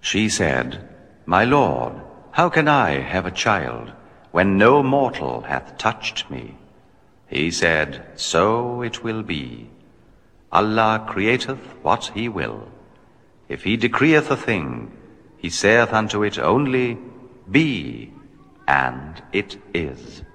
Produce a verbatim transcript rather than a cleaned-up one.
She said, My Lord, how can I have a child, when no mortal hath touched me? He said, So it will be. Allah createth what He will. If He decreeth a thing, He saith unto it only, Be, and it is.